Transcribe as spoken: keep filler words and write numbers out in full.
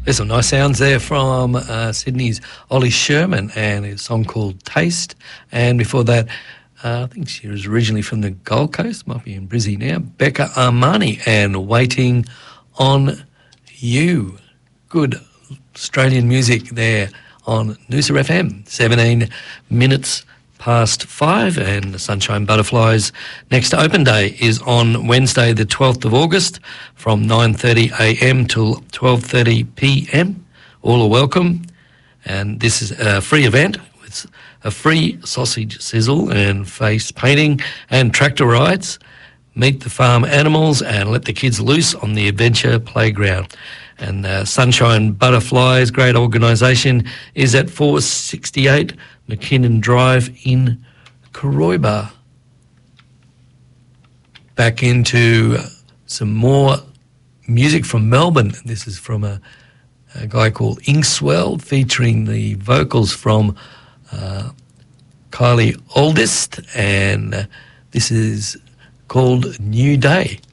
There's some nice sounds there from uh, Sydney's Ollie Sherman and a song called Taste. And before that, uh, I think she was originally from the Gold Coast, might be in Brizzy now, Becca Armani and Waiting on You. Good Australian music there on Noosa F M, seventeen minutes past five, and the Sunshine Butterflies next open day is on Wednesday the twelfth of August from nine thirty a m till twelve thirty p m. All are welcome, and this is a free event with a free sausage sizzle and face painting and tractor rides. Meet the farm animals and let the kids loose on the adventure playground. And uh, Sunshine Butterflies, great organisation, is at four sixty-eight McKinnon Drive in Koroiba. Back into some more music from Melbourne. This is from a, a guy called Inkswell, featuring the vocals from uh, Kylie Oldest, and uh, this is called New Day.